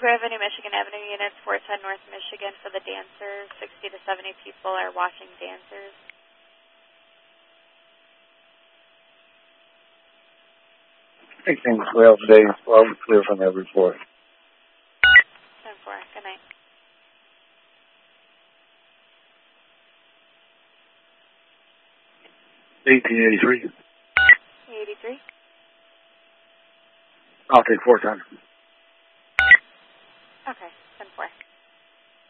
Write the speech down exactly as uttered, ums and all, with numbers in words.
Avenue, Michigan Avenue units, four ten North Michigan for the dancers. sixty to seventy people are watching dancers. sixteen to twelve days, well, I'm clear from that report. ten four, good night. eighteen eighty-three. eighty-three. I'll take four times.